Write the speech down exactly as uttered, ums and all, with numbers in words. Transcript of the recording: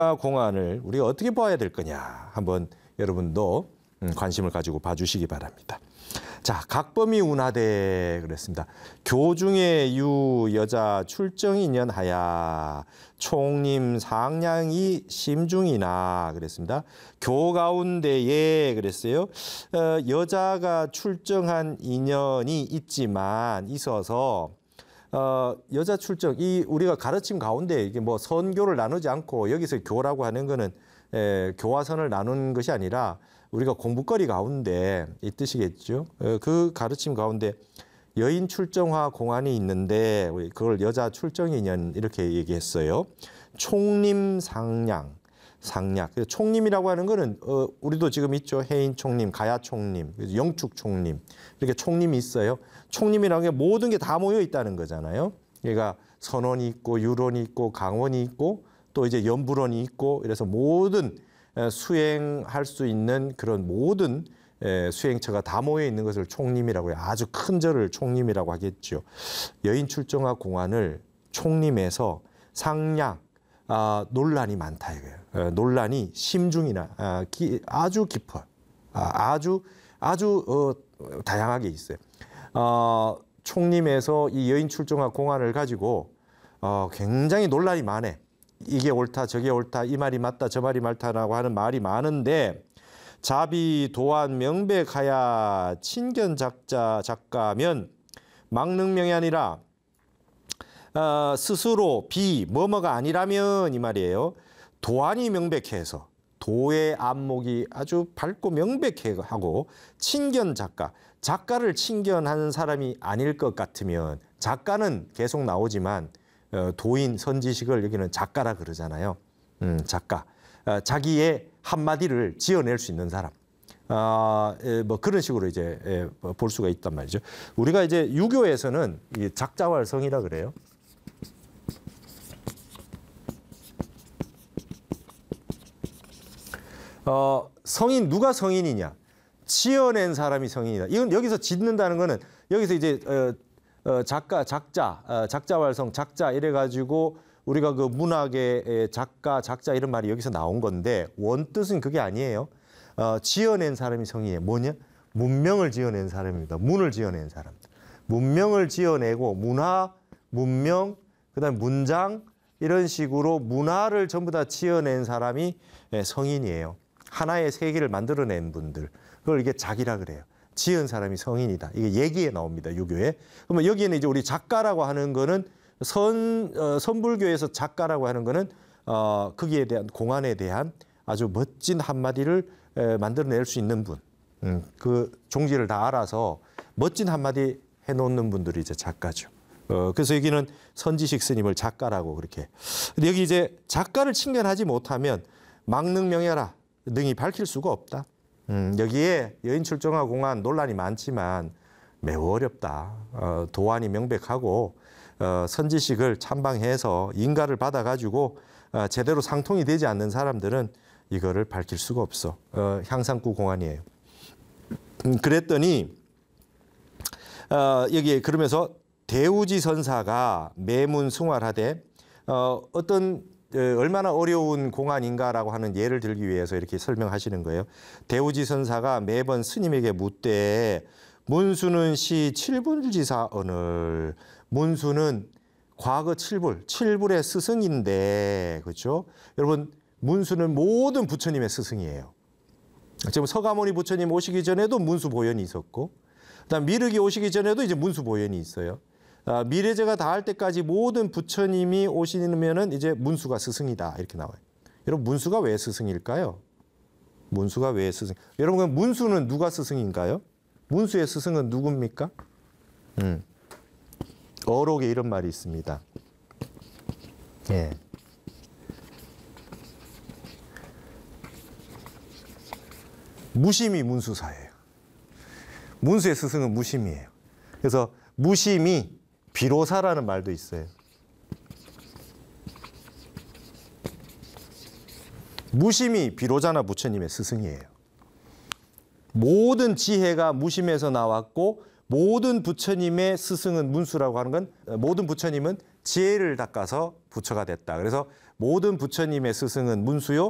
공안을 우리가 어떻게 봐야 될 거냐 한번 여러분도 관심을 가지고 봐주시기 바랍니다. 자, 각범이 운하대 그랬습니다. 교중에 유 여자 출정이년 하야 총림 상량이 심중이나 그랬습니다. 교 가운데에 그랬어요. 어, 여자가 출정한 인연이 있지만 있어서 어, 여자 출정 이 우리가 가르침 가운데 이게 뭐 선교를 나누지 않고 여기서 교라고 하는 거는 에, 교화선을 나눈 것이 아니라 우리가 공부거리 가운데 이 뜻이겠죠. 그 가르침 가운데 여인 출정화 공안이 있는데 그걸 여자 출정인연 이렇게 얘기했어요. 총림 상량, 상략. 총림이라고 하는 거는 어, 우리도 지금 있죠. 해인 총림, 가야 총림, 영축 총림 이렇게 총림이 있어요. 총림이라는 게 모든 게 다 모여 있다는 거잖아요. 그러니까 선원이 있고 유론이 있고 강원이 있고 또 이제 연불원이 있고 이래서 모든 수행할 수 있는 그런 모든 수행처가 다 모여 있는 것을 총림이라고 해요. 아주 큰 절을 총림이라고 하겠죠. 여인 출정화 공안을 총림에서 상량 아, 논란이 많다 이거예요. 논란이 심중이나 아, 기, 아주 깊어, 아, 아주 아주 어, 다양하게 있어요. 어, 총림에서 이 여인 출정화 공안을 가지고 어, 굉장히 논란이 많아. 이게 옳다 저게 옳다 이 말이 맞다 저 말이 맞다라고 하는 말이 많은데 자비 도안 명백하야 친견 작자 작가면 막능명이 아니라 어, 스스로 비 뭐뭐가 아니라면 이 말이에요. 도안이 명백해서 도의 안목이 아주 밝고 명백해 하고 친견 작가 작가를 친견하는 사람이 아닐 것 같으면 작가는 계속 나오지만 도인 선지식을 여기는 작가라 그러잖아요. 음, 작가. 자기의 한마디를 지어낼 수 있는 사람. 아, 뭐 그런 식으로 이제 볼 수가 있단 말이죠. 우리가 이제 유교에서는 작자왈성이라 그래요. 어, 성인 누가 성인이냐? 지어낸 사람이 성인이다. 이건 여기서 짓는다는 거는 여기서 이제 어, 어, 작가, 작자, 어, 작자왈성, 작자 이래가지고 우리가 그 문학의 작가, 작자 이런 말이 여기서 나온 건데 원뜻은 그게 아니에요. 어, 지어낸 사람이 성인이에요. 뭐냐? 문명을 지어낸 사람입니다. 문을 지어낸 사람. 문명을 지어내고 문화, 문명, 그다음에 문장 이런 식으로 문화를 전부 다 지어낸 사람이 성인이에요. 하나의 세계를 만들어낸 분들. 그걸 이게 작이라 그래요. 지은 사람이 성인이다. 이게 얘기에 나옵니다. 유교에. 그러면 여기에는 이제 우리 작가라고 하는 거는 선, 어, 선불교에서 작가라고 하는 거는 어, 거기에 대한 공안에 대한 아주 멋진 한마디를 에, 만들어낼 수 있는 분. 음, 그 종지를 다 알아서 멋진 한마디 해놓는 분들이 이제 작가죠. 어, 그래서 여기는 선지식 스님을 작가라고 그렇게. 근데 여기 이제 작가를 칭찬하지 못하면 막능명예라 능히 밝힐 수가 없다. 음, 여기에 여인 출정화 공안 논란이 많지만 매우 어렵다. 어, 도안이 명백하고 어, 선지식을 참방해서 인가를 받아가지고 어, 제대로 상통이 되지 않는 사람들은 이거를 밝힐 수가 없어. 어, 향상구 공안이에요. 음, 그랬더니 어, 여기에 그러면서 대우지 선사가 매문숭활하되 어, 어떤 얼마나 어려운 공안인가라고 하는 예를 들기 위해서 이렇게 설명하시는 거예요. 대우지 선사가 매번 스님에게 묻되 문수는 시 칠불지사언을 문수는 과거 칠불, 칠불의 스승인데 그렇죠? 여러분 문수는 모든 부처님의 스승이에요. 지금 서가모니 부처님 오시기 전에도 문수 보현이 있었고 그다음 미륵이 오시기 전에도 이제 문수 보현이 있어요. 아, 미래제가 다 할 때까지 모든 부처님이 오시면은 이제 문수가 스승이다 이렇게 나와요. 여러분 문수가 왜 스승일까요? 문수가 왜 스승? 여러분 문수는 누가 스승인가요? 문수의 스승은 누굽니까? 음. 어록에 이런 말이 있습니다. 예. 무심이 문수사예요. 문수의 스승은 무심이에요. 그래서 무심이 비로사라는 말도 있어요. 무심이 비로자나 부처님의 스승이에요. 모든 지혜가 무심에서 나왔고 모든 부처님의 스승은 문수라고 하는 건 모든 부처님은 지혜를 닦아서 부처가 됐다. 그래서 모든 부처님의 스승은 문수요